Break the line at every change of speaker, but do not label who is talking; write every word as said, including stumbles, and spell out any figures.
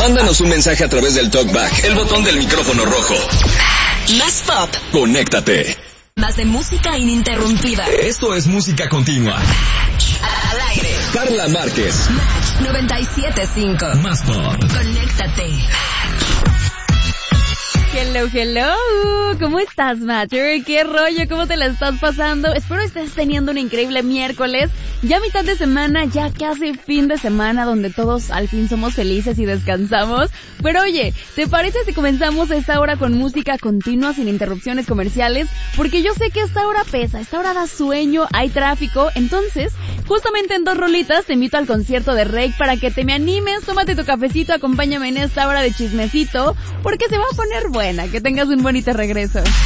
Mándanos un mensaje a través del TalkBack, el botón del micrófono rojo.
Más pop.
Conéctate.
Más de música ininterrumpida.
Esto es música continua.
Al aire.
Carla Márquez.
Match noventa y siete punto cinco.
Más pop.
Conéctate.
Hello, hello. ¿Cómo estás, Matcher? ¿Qué rollo? ¿Cómo te la estás pasando? Espero estés teniendo un increíble miércoles. Ya mitad de semana, ya casi fin de semana, donde todos al fin somos felices y descansamos. Pero oye, ¿te parece si comenzamos esta hora con música continua sin interrupciones comerciales? Porque yo sé que esta hora pesa, esta hora da sueño, hay tráfico. Entonces, justamente en dos rolitas te invito al concierto de Rake para que te me animes. Tómate tu cafecito, acompáñame en esta hora de chismecito, porque se va a poner buena. Que tengas un bonito regreso.